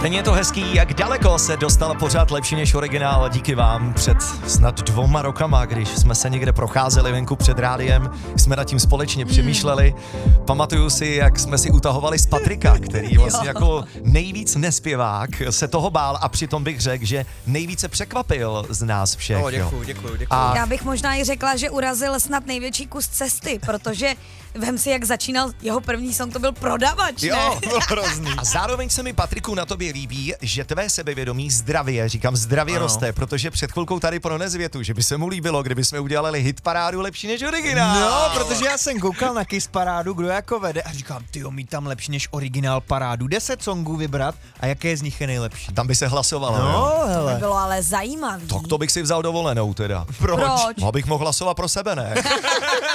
Stejně je to hezký, jak daleko se dostal pořád lepší než originál díky vám před snad 2 rokama, když jsme se někde procházeli venku před rádiem, jsme nad tím společně přemýšleli. Pamatuju si, jak jsme si utahovali z Patrika, který vlastně jako nejvíc nespěvák se toho bál a přitom bych řekl, že nejvíce překvapil z nás všech. Děkuju. A Já bych možná i řekla, že urazil snad největší kus cesty, protože vem si, jak začínal jeho první song, to byl Prodavač, ne? jo, bylo hrozný. A zároveň se mi, Patriku, na tobě líbí, že tvé sebevědomí zdravě roste, protože před chvilkou tady prones větu, že by se mu líbilo, kdyby jsme udělali hitparádu lepší než originál. No, protože já jsem koukal na Kiss parádu, kdo jako vede a říkám, tyjo, mít tam lepší než originál parádu. 10 songů vybrat a jaké z nich je nejlepší. Tam by se hlasovalo. No, jo? To hele. by bylo ale zajímavý. Tak to bych si vzal dovolenou teda. Proč? Abych mohl hlasovat pro sebe, ne?